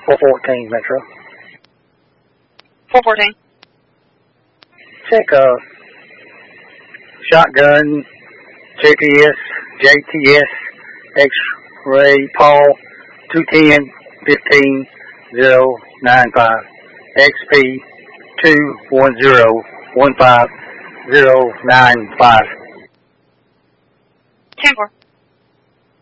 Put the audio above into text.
414 Metro. 414. Check shotgun, JPS, JTS, X-ray, Paul, 210 15 095, XP 210 15 095.